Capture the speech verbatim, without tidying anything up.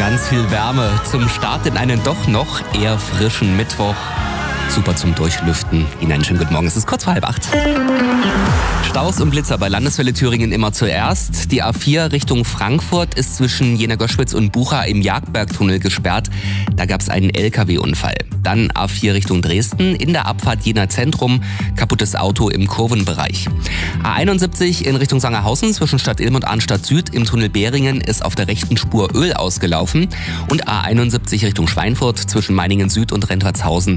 Ganz viel Wärme zum Start in einen doch noch eher frischen Mittwoch. Super zum Durchlüften. Ihnen einen schönen guten Morgen. Es ist kurz vor halb acht. Staus und Blitzer bei Landeswelle Thüringen immer zuerst. Die A vier Richtung Frankfurt ist zwischen Jena-Göschwitz und Bucha im Jagdbergtunnel gesperrt. Da gab es einen L K W-Unfall. Dann A vier Richtung Dresden, in der Abfahrt Jena Zentrum, kaputtes Auto im Kurvenbereich. A einundsiebzig in Richtung Sangerhausen zwischen Stadt Ilm und Arnstadt Süd im Tunnel Beringen ist auf der rechten Spur Öl ausgelaufen. Und A einundsiebzig Richtung Schweinfurt zwischen Meiningen Süd und Rentwertshausen